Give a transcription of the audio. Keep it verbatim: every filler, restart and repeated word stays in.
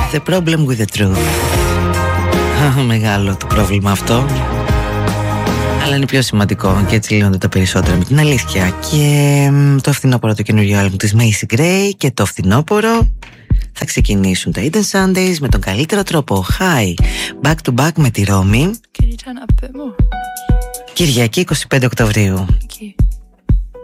The problem with the truth. Μεγάλο το πρόβλημα αυτό, αλλά είναι πιο σημαντικό και έτσι λύνονται τα περισσότερα με την αλήθεια. Και το φθινόπωρο το καινούριο άλμπουμ της Macy Gray, και το φθινόπωρο θα ξεκινήσουν τα Hidden Sundays με τον καλύτερο τρόπο. Hi, back to back με τη Ρώμη, Κυριακή είκοσι πέντε Οκτωβρίου.